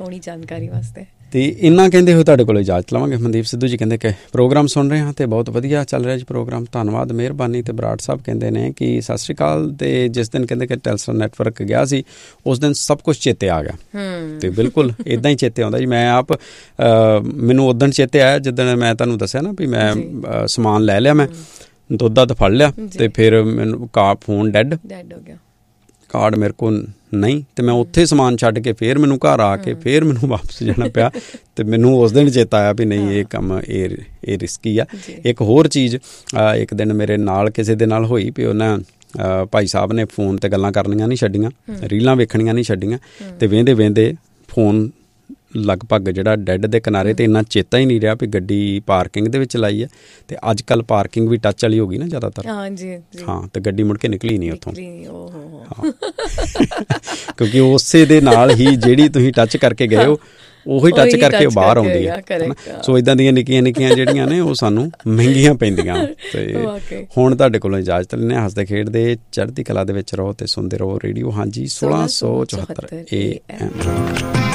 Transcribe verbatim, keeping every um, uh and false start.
ਸੋਹਣੀ ਜਾਣਕਾਰੀ ਵਾਸਤੇ। ਅਤੇ ਇਹਨਾਂ ਕਹਿੰਦੇ ਹੋਏ ਤੁਹਾਡੇ ਕੋਲ ਇਜਾਜ਼ਤ ਲਵਾਂਗੇ। ਮਨਦੀਪ ਸਿੱਧੂ ਜੀ ਕਹਿੰਦੇ ਕਿ ਪ੍ਰੋਗਰਾਮ ਸੁਣ ਰਹੇ ਹਾਂ ਅਤੇ ਬਹੁਤ ਵਧੀਆ ਚੱਲ ਰਿਹਾ ਜੀ ਪ੍ਰੋਗਰਾਮ, ਧੰਨਵਾਦ, ਮਿਹਰਬਾਨੀ। ਅਤੇ ਬਰਾੜ ਸਾਹਿਬ ਕਹਿੰਦੇ ਨੇ ਕਿ ਸਤਿ ਸ਼੍ਰੀ ਅਕਾਲ। ਅਤੇ ਜਿਸ ਦਿਨ ਕਹਿੰਦੇ ਕਿ ਟੈਲਸਟਰ ਨੈਟਵਰਕ ਗਿਆ ਸੀ ਉਸ ਦਿਨ ਸਭ ਕੁਛ ਚੇਤੇ ਆ ਗਿਆ। ਅਤੇ ਬਿਲਕੁਲ ਇੱਦਾਂ ਹੀ ਚੇਤੇ ਆਉਂਦਾ ਜੀ। ਮੈਂ ਆਪ ਮੈਨੂੰ ਉਦਣ ਚੇਤੇ ਆਇਆ ਜਿੱਦਣ ਮੈਂ ਤੁਹਾਨੂੰ ਦੱਸਿਆ ਨਾ ਵੀ ਮੈਂ ਸਮਾਨ ਲੈ ਲਿਆ, ਮੈਂ ਦੁੱਧ ਦੱਧ ਫੜ ਲਿਆ ਅਤੇ ਫਿਰ ਮੈਨੂੰ ਕਾ ਫੋਨ ਡੈਡ ਡੈਡ ਹੋ ਗਿਆ, ਕਾਰਡ ਮੇਰੇ ਕੋਲ ਨਹੀਂ, ਅਤੇ ਮੈਂ ਉੱਥੇ ਸਮਾਨ ਛੱਡ ਕੇ ਫਿਰ ਮੈਨੂੰ ਘਰ ਆ ਕੇ ਫਿਰ ਮੈਨੂੰ ਵਾਪਸ ਜਾਣਾ ਪਿਆ। ਅਤੇ ਮੈਨੂੰ ਉਸ ਦਿਨ ਚੇਤਾ ਆਇਆ ਵੀ ਨਹੀਂ ਇਹ ਕੰਮ ਇਹ ਇਹ ਰਿਸਕੀ ਆ। ਇੱਕ ਹੋਰ ਚੀਜ਼ ਇੱਕ ਦਿਨ ਮੇਰੇ ਨਾਲ ਕਿਸੇ ਦੇ ਨਾਲ ਹੋਈ ਵੀ ਉਹਨਾਂ ਭਾਈ ਸਾਹਿਬ ਨੇ ਫੋਨ 'ਤੇ ਗੱਲਾਂ ਕਰਨੀਆਂ ਨਹੀਂ ਛੱਡੀਆਂ, ਰੀਲਾਂ ਵੇਖਣੀਆਂ ਨਹੀਂ ਛੱਡੀਆਂ, ਅਤੇ ਵਹਿੰਦੇ ਵਹਿੰਦੇ ਫੋਨ ਲਗਭਗ ਜਿਹੜਾ ਡੈਡ ਦੇ ਕਿਨਾਰੇ, ਅਤੇ ਇੰਨਾ ਚੇਤਾ ਹੀ ਨਹੀਂ ਰਿਹਾ ਵੀ ਗੱਡੀ ਪਾਰਕਿੰਗ ਦੇ ਵਿੱਚ ਲਾਈ ਹੈ। ਅਤੇ ਅੱਜ ਕੱਲ੍ਹ ਪਾਰਕਿੰਗ ਵੀ ਟੱਚ ਵਾਲੀ ਹੋ ਗਈ ਨਾ ਜ਼ਿਆਦਾਤਰ। ਹਾਂਜੀ ਹਾਂ, ਅਤੇ ਗੱਡੀ ਮੁੜ ਕੇ ਨਿਕਲੀ ਨਹੀਂ ਉੱਥੋਂ, ਹਾਂ ਕਿਉਂਕਿ ਉਸੇ ਦੇ ਨਾਲ ਹੀ ਜਿਹੜੀ ਤੁਸੀਂ ਟੱਚ ਕਰਕੇ ਗਏ ਹੋ ਉਹੀ ਟੱਚ ਕਰਕੇ ਬਾਹਰ ਆਉਂਦੀ ਹੈ। ਸੋ ਇੱਦਾਂ ਦੀਆਂ ਨਿੱਕੀਆਂ ਨਿੱਕੀਆਂ ਜਿਹੜੀਆਂ ਨੇ ਉਹ ਸਾਨੂੰ ਮਹਿੰਗੀਆਂ ਪੈਂਦੀਆਂ। ਅਤੇ ਹੁਣ ਤੁਹਾਡੇ ਕੋਲੋਂ ਇਜਾਜ਼ਤ ਲੈਂਦੇ ਹਾਂ। ਹੱਸਦੇ ਖੇਡਦੇ ਚੜ੍ਹਦੀ ਕਲਾ ਦੇ ਵਿੱਚ ਰਹੋ ਅਤੇ ਸੁਣਦੇ ਰਹੋ ਰੇਡੀਓ ਹਾਂਜੀ ਸੋਲਾਂ ਸੌ ਚੁਹੱਤਰ ਏ ਐਮ।